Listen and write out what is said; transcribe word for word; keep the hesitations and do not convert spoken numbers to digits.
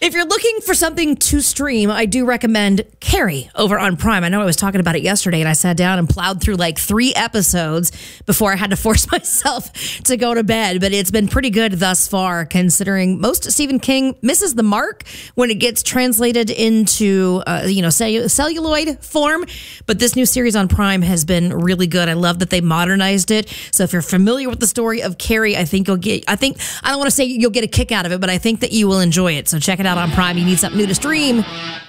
If you're looking for something to stream, I do recommend Carrie over on Prime. I know I was talking about it yesterday, and I sat down and plowed through like three episodes before I had to force myself to go to bed. But it's been pretty good thus far, considering most Stephen King misses the mark when it gets translated into uh, you know cellu- celluloid form. But this new series on Prime has been really good. I love that they modernized it. So if you're familiar with the story of Carrie, I think you'll get. I think I don't want to say you'll get a kick out of it, but I think that you will enjoy it. So check it out on Prime. You need something new to stream.